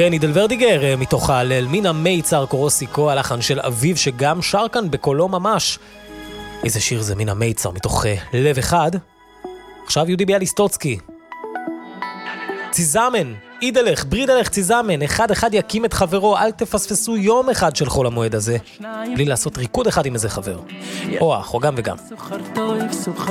כן, אידל ורדיגר מתוך ההלל, מינה מייצר קורוסיקו, הלחן של אביב שגם שר כאן בקולו ממש. איזה שיר זה מינה מייצר מתוך לב אחד. עכשיו יהודי ביאליסטוצקי. ציזמן, אידלך, ברידלך ציזמן, אחד יקים את חברו, אל תפספסו יום אחד של חול המועד הזה, בלי לעשות ריקוד אחד עם איזה חבר. או אח, או גם וגם.